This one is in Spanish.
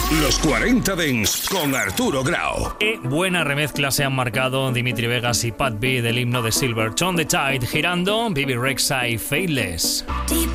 Los 40 Dents con Arturo Grau. Qué buena remezcla se han marcado Dimitri Vegas y Pat B del himno de Silver. On the Tide girando, Bibi Rexha y Faithless. Deep